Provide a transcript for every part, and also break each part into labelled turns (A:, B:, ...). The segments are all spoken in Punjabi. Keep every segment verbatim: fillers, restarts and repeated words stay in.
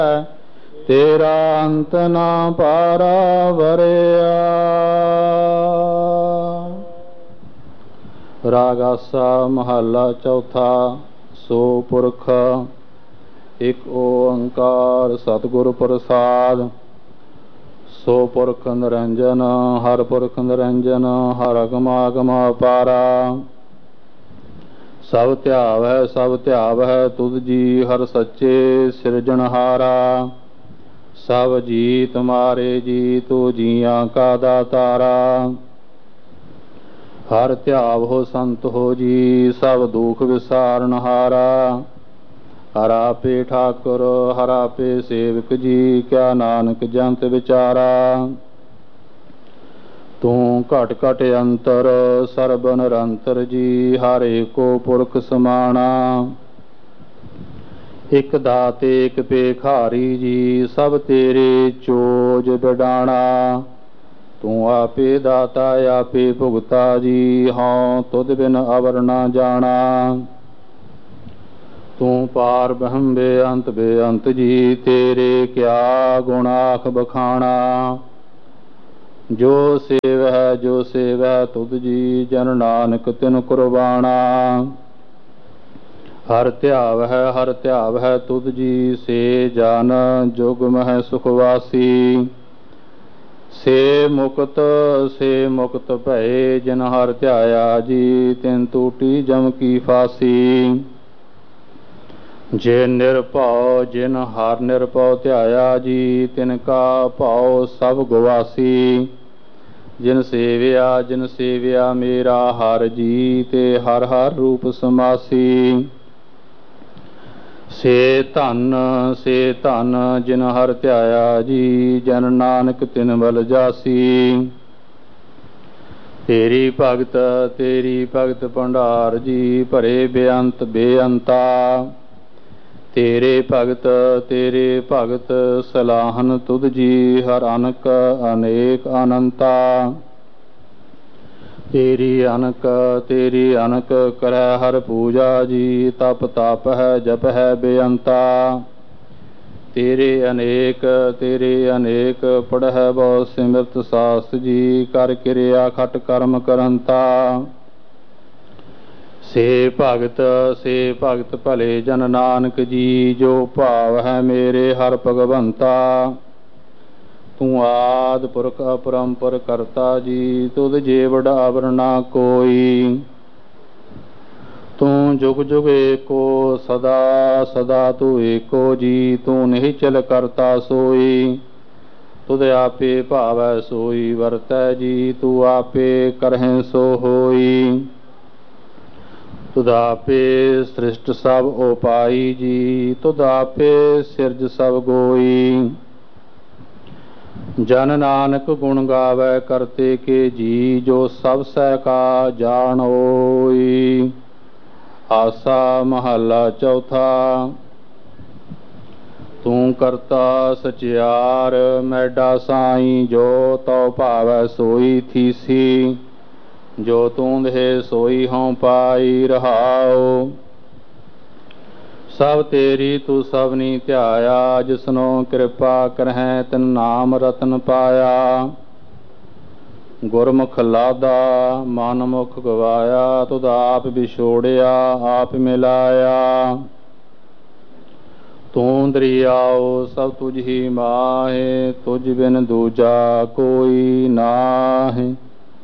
A: ਤੇਰਾ ਅੰਤ ਨਾ ਪਾਰਾ ਵਰਿਆ। ਰਾਗ ਆਸਾ ਮਹੱਲਾ ਚੌਥਾ। ਸੋ ਪੁਰਖ ਇਕ ਓੰਕਾਰ ਸਤਿਗੁਰ ਪ੍ਰਸਾਦ। ਸੋ ਪੁਰਖ ਨਿਰੰਜਨ ਹਰ ਪੁਰਖ ਨਿਰੰਜਨ ਹਰ ਅਗਮ ਅਗਮ ਅਪਾਰਾ। ਸਭ ਧਿਆਵੈ ਸਭ ਧਿਆਵੈ ਤੁਧ ਜੀ ਹਰ ਸੱਚੇ ਸਿਰਜਣਹਾਰਾ। ਸਭ ਜੀ ਤੁਮਾਰੇ ਜੀ ਤੂ ਜੀਆਂ ਕਾ ਦਾਤਾਰਾ। ਹਰ ਧਿਆਵੋ ਸੰਤ ਹੋ ਜੀ ਸਭ ਦੁਖ ਵਿਸਾਰਨਹਾਰਾ। ਹਰ ਆਪੇ ਠਾਕੁਰ ਹਰ ਆਪੇ ਸੇਵਕ ਜੀ ਕਿਆ ਨਾਨਕ ਜੰਤ ਵਿਚਾਰਾ। ਤੂੰ ਘਟ ਘਟ ਅੰਤਰ ਸਰਬ ਨਿਰੰਤਰ ਜੀ ਹਰ ਏਕੋ ਪੁਰਖ ਸਮਾਣਾ। ਇਕ ਦਾਤੇ ਇਕ ਭੇਖਾਰੀ ਜੀ ਸਭ ਤੇਰੇ ਚੋਜ ਬਿਡਾਣਾ। ਤੂੰ ਆਪੇ ਦਾਤਾ ਆਪੇ ਭੁਗਤਾ ਜੀ ਹਉ ਤੁਧ ਬਿਨ ਅਵਰ ਨਾ ਜਾਣਾ। ਤੂੰ ਪਾਰ ਬ੍ਰਹਮ ਬੇਅੰਤ ਬੇਅੰਤ ਜੀ ਤੇਰੇ ਕਿਆ ਗੁਣ ਆਖ ਬਖਾਣਾ। ਜੋ ਸੇਵੈ ਜੋ ਸੇਵੈ ਤੁਧ ਜੀ ਜਨ ਨਾਨਕ ਤਿਨ ਕੁਰਬਾਣਾ। ਹਰ ਧਿਆਵੈ ਹਰ ਧਿਆਵੈ ਤੁਧ ਜੀ ਸੇ ਜਨ ਜੁਗ ਮਹਿ ਸੁਖ ਵਾਸੀ। ਸੇ ਮੁਕਤ ਸੇ ਮੁਕਤ ਭਏ ਜਿਨ ਹਰ ਧਿਆਇਆ ਜੀ ਤਿਨ ਟੂਟੀ ਜਮ ਕੀ ਫਾਸੀ। ਜੇ ਨਿਰਭਉ ਜਿਨ ਹਰ ਨਿਰਭਉ ਧਿਆਇਆ ਜੀ ਤਿਨ ਕਾ ਭਉ ਸਭ ਗਵਾਸੀ। ਜਿਨ ਸੇਵਿਆ ਜਿਨ ਸੇਵਿਆ ਮੇਰਾ ਹਰ ਜੀ ਤੇ ਹਰ ਹਰ ਰੂਪ ਸਮਾਸੀ। ਸੇ ਧਨ ਸੇ ਧਨ ਜਿਨ ਹਰ ਧਿਆਇਆ ਜੀ ਜਨ ਨਾਨਕ ਤਿਨ ਬਲ ਜਾਸੀ। ਤੇਰੀ ਭਗਤ ਤੇਰੀ ਭਗਤ ਭੰਡਾਰ ਜੀ ਭਰੇ ਬੇਅੰਤ ਬੇਅੰਤਾ। ਤੇਰੇ ਭਗਤ ਤੇਰੇ ਭਗਤ ਸਲਾਹਨ ਤੁਧ ਜੀ ਹਰ ਅਨਕ ਅਨੇਕ ਅਨੰਤਾ। ਤੇਰੀ ਅਨਕ ਤੇਰੀ ਅਨਕ ਕਰੈ ਹਰ ਪੂਜਾ ਜੀ ਤਪ ਤਪ ਹੈ ਜਪ ਹੈ ਬੇਅੰਤਾ। ਤੇਰੇ ਅਨੇਕ ਤੇਰੇ ਅਨੇਕ ਪੜ੍ਹੈ ਬਹੁ ਸਿਮਰਤ ਸਾਸ ਜੀ ਕਰ ਕਿਰਿਆ ਖਟ ਕਰਮ ਕਰੰਤਾ। ਸੇ ਭਗਤ ਸੇ ਭਗਤ ਭਲੇ ਜਨ ਨਾਨਕ ਜੀ ਜੋ ਭਾਵ ਹੈ ਮੇਰੇ ਹਰ ਭਗਵੰਤਾ। ਤੂੰ ਆਦਿ ਪੁਰਖ ਅਪਰੰਪਰ ਕਰਤਾ ਜੀ ਤੁਧ ਜੇਵੜ ਅਵਰ ਨਾ ਕੋਈ। ਤੂੰ ਜੁਗ ਜੁਗ ਏਕੋ ਸਦਾ ਸਦਾ ਤੂੰ ਏਕੋ ਜੀ ਤੂੰ ਨਿਹਚਲ ਕਰਤਾ ਸੋਈ। ਤੁਧ ਆਪੇ ਭਾਵੈ ਸੋਈ ਵਰਤੈ ਜੀ ਤੂੰ ਆਪੇ ਕਰਹਿ ਸੋ ਹੋਈ। ਤੁਧ ਆਪੇ ਸ੍ਰਿਸ਼ਟ ਸਭ ਉਪਾਈ ਜੀ ਤੁਧ ਆਪੇ ਸਿਰਜ ਸਭ ਗੋਈ। ਜਨ ਨਾਨਕ ਗੁਣ ਗਾਵੈ ਕਰਤੇ ਕੇ ਜੀ ਜੋ ਸਭ ਸਹਿ ਕਾ ਜਾਣੋਈ। ਆਸਾ ਮਹੱਲਾ ਚੌਥਾ। ਤੂੰ ਕਰਤਾ ਸਚਿਆਰ ਮੈਡਾ ਸਾਈ ਜੋ ਤਉ ਭਾਵੈ ਸੋਈ ਥੀਸੀ। ਜੋ ਤੂੰ ਦੇ ਸੋਈ ਹਉ ਪਾਈ ਰਹਾਉ। ਸਭ ਤੇਰੀ ਤੂੰ ਸਭਨੀ ਧਿਆਇਆ ਜਿਸਨੋ ਕਿਰਪਾ ਕਰਹਿ ਤਿਨ ਨਾਮ ਰਤਨ ਪਾਇਆ। ਗੁਰਮੁਖ ਲਾਦਾ ਮਨ ਮੁਖ ਗਵਾਇਆ ਤੁਧ ਆਪ ਵਿਛੋੜਿਆ ਆਪ ਮਿਲਾਇਆ। ਤੂੰ ਦਰਿਆਓ ਸਭ ਤੁਝ ਹੀ ਮਾਹੇ ਤੁਝ ਬਿਨ ਦੂਜਾ ਕੋਈ ਨਾਹਿ।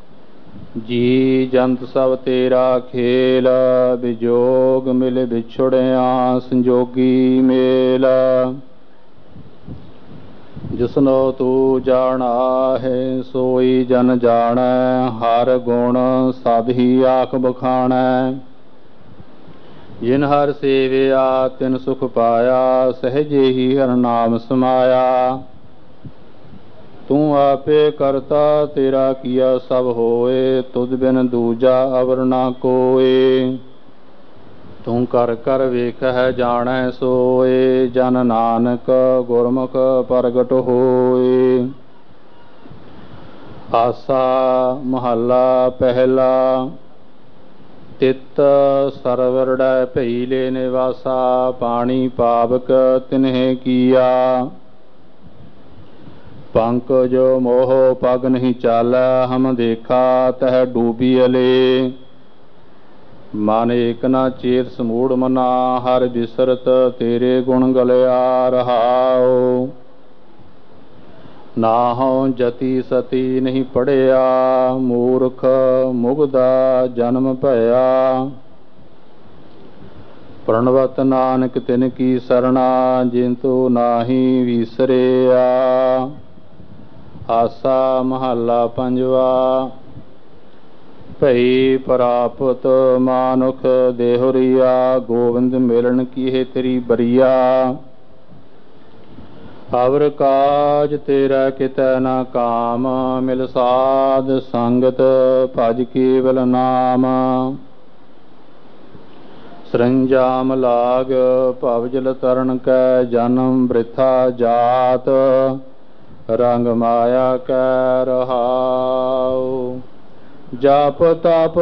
A: ਜੀ ਜੰਤ ਸਭ ਤੇਰਾ ਖੇਲ ਵਿਜੋਗ ਮਿਲ ਵਿਛੁੜਿਆ ਸੰਜੋਗੀ ਮੇਲ। ਜਿਸਨੋ ਤੂੰ ਜਾਣਾ ਹੈ ਸੋਈ ਜਨ ਜਾਣੈ ਹਰ ਗੁਣ ਸਦ ਹੀ ਆਖ ਬਖਾਣੈ। ਜਿਨ ਹਰ ਸੇਵਿਆ ਤਿਨ ਸੁਖ ਪਾਇਆ ਸਹਿਜੇ ਹੀ ਹਰ ਨਾਮ ਸਮਾਇਆ। ਤੂੰ ਆਪੇ ਕਰਤਾ ਤੇਰਾ ਕੀਆ ਸਭ ਹੋਏ ਤੁਧ ਬਿਨ ਦੂਜਾ ਅਵਰ ਨਾ ਕੋਏ। ਤੂੰ ਕਰ ਕਰ ਵੇਖਹਿ ਜਾਣੈ ਸੋਏ ਜਨ ਨਾਨਕ ਗੁਰਮੁਖ ਪ੍ਰਗਟ ਹੋਏ। ਆਸਾ ਮਹੱਲਾ ਪਹਿਲਾ। ਤਿਤ ਸਰਵਰੜੈ ਭਈ ਲੈ ਨਿਵਾਸਾ, ਪਾਣੀ ਪਾਵਕ ਤਿਨਹਿ ਕੀਆ। ਪੰਕਜ ਮੋਹ ਪਗ ਨਹੀਂ ਚਾਲੈ, ਹਮ ਦੇਖਾ ਤਹ ਡੂਬੀ ਅਲੇ। ਮਨ ਏਕ ਨਾ ਚੇਤ ਸਮੂੜ ਮਨਾ, ਹਰ ਬਿਸਰਤ ਤੇਰੇ ਗੁਣ ਗਲਿਆ ਰਹਾਉ। ਨਾਹਉ ਜਤੀ ਸਤੀ ਨਹੀਂ ਪੜਿਆ, ਮੂਰਖ ਮੁਗਦਾ ਜਨਮ ਭਇਆ। ਪ੍ਰਣਵਤ ਨਾਨਕ ਤਿਨ ਕੀ ਸਰਣਾ, ਜਿੰਤੂ ਨਾਹੀ ਵਿਸਰਿਆ। ਆਸਾ ਮਹੱਲਾ ਪੰਜਵਾ। ਭਈ ਪ੍ਰਾਪਤ ਮਾਨੁਖ ਦੇਹੁਰੀਆ, ਗੋਵਿੰਦ ਮਿਲਣ ਕੀਹੇ ਤੇਰੀ ਬਰੀਆ। ਅਵਰ ਕਾਜ ਤੇਰਾ ਕਿਤੈ ਨਾ ਕਾਮ, ਮਿਲ ਸਾਧ ਸੰਗਤ ਭਜ ਕੇਵਲ ਨਾਮ। ਸਰੰਜਾਮ ਲਾਗ ਭਵ ਜਲ ਤਰਨ ਕੈ, ਜਨਮ ਬ੍ਰਿਥਾ ਜਾਤ ਰੰਗ ਮਾਇਆ ਕੈ ਰਹਾਉ। ਜਪ ਤਪ